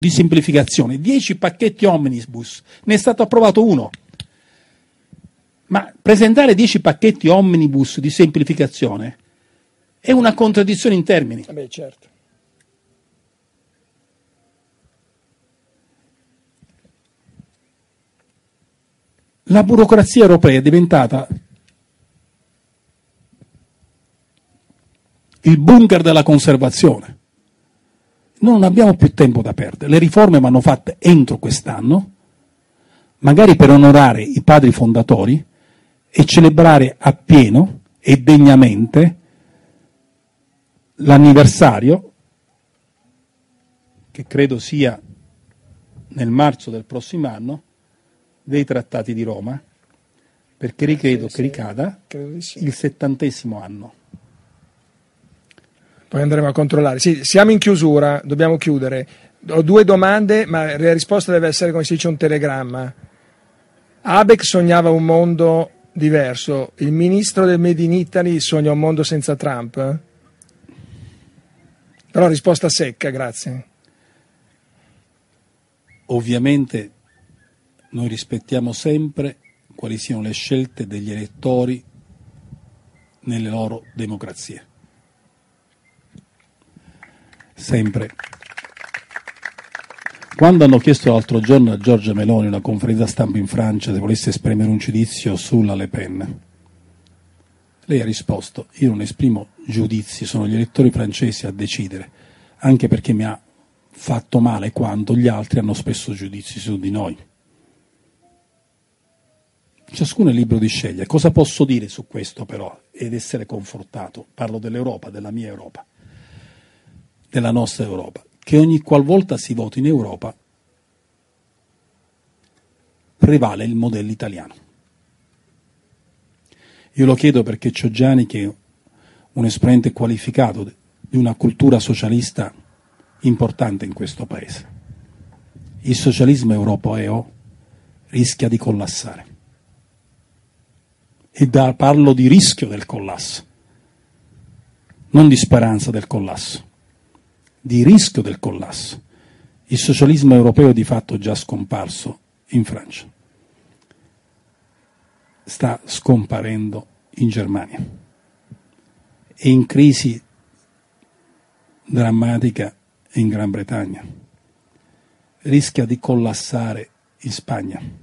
di semplificazione, 10 pacchetti omnibus, ne è stato approvato uno. Ma presentare 10 pacchetti omnibus di semplificazione è una contraddizione in termini. Beh, certo. La burocrazia europea è diventata il bunker della conservazione. Non abbiamo più tempo da perdere. Le riforme vanno fatte entro quest'anno, magari per onorare i padri fondatori e celebrare appieno e degnamente l'anniversario, che credo sia nel marzo del prossimo anno, dei trattati di Roma, perché ricredo che ricada Credo di sì. il 70° anno. Poi andremo a controllare. Sì, siamo in chiusura, dobbiamo chiudere. Ho 2 domande, ma la risposta deve essere, come si dice, un telegramma. Habeck sognava un mondo diverso, il ministro del Made in Italy sogna un mondo senza Trump? Però risposta secca, grazie. Ovviamente noi rispettiamo sempre quali siano le scelte degli elettori nelle loro democrazie. Sempre. Quando hanno chiesto l'altro giorno a Giorgia Meloni una conferenza stampa in Francia se volesse esprimere un giudizio sulla Le Pen, lei ha risposto: io non esprimo giudizi, sono gli elettori francesi a decidere, anche perché mi ha fatto male quando gli altri hanno spesso giudizi su di noi. Ciascuno è libero di scegliere. Cosa posso dire su questo però ed essere confortato? Parlo dell'Europa, della mia Europa, della nostra Europa, che ogni qualvolta si vota in Europa prevale il modello italiano. Io lo chiedo perché Cioggiani, che è un esponente qualificato di una cultura socialista importante in questo Paese, il socialismo europeo rischia di collassare. E parlo di rischio del collasso, non di speranza del collasso, di rischio del collasso. Il socialismo europeo di fatto è già scomparso in Francia, sta scomparendo in Germania, è in crisi drammatica in Gran Bretagna, rischia di collassare in Spagna.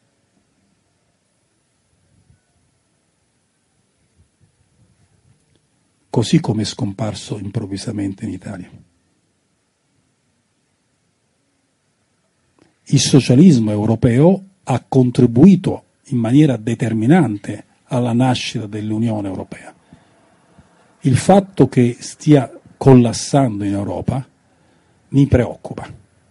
Così come è scomparso improvvisamente in Italia. Il socialismo europeo ha contribuito in maniera determinante alla nascita dell'Unione Europea. Il fatto che stia collassando in Europa mi preoccupa.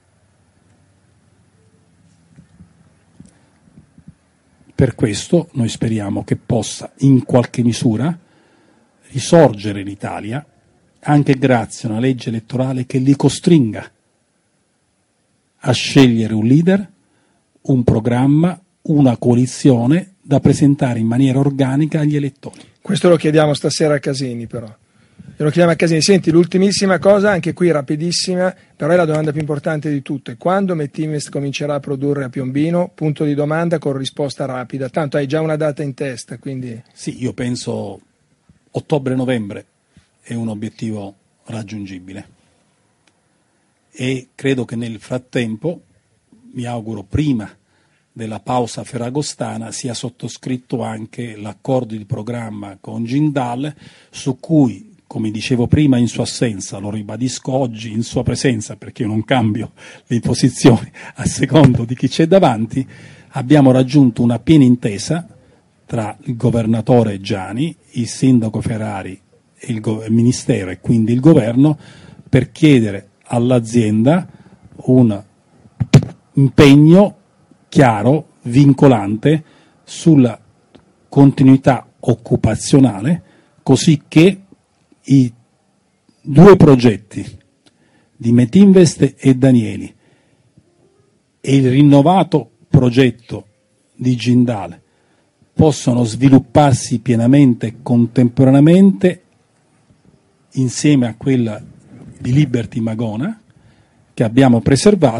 Per questo noi speriamo che possa in qualche misura risorgere l'Italia anche grazie a una legge elettorale che li costringa a scegliere un leader, un programma, una coalizione da presentare in maniera organica agli elettori. Questo lo chiediamo stasera a Casini, però. Lo chiediamo a Casini. Senti, l'ultimissima cosa, anche qui rapidissima, però è la domanda più importante di tutte. Quando Metinvest comincerà a produrre a Piombino? Punto di domanda con risposta rapida. Tanto hai già una data in testa, quindi... Sì, io penso ottobre-novembre è un obiettivo raggiungibile e credo che nel frattempo, mi auguro prima della pausa ferragostana, sia sottoscritto anche l'accordo di programma con Jindal, su cui, come dicevo prima in sua assenza, lo ribadisco oggi in sua presenza perché io non cambio le posizioni a secondo di chi c'è davanti, abbiamo raggiunto una piena intesa tra il governatore Giani, il sindaco Ferrari e il ministero e quindi il governo per chiedere all'azienda un impegno chiaro, vincolante sulla continuità occupazionale, così che i 2 progetti di Metinvest e Danieli e il rinnovato progetto di Jindal possono svilupparsi pienamente e contemporaneamente insieme a quella di Liberty Magona che abbiamo preservato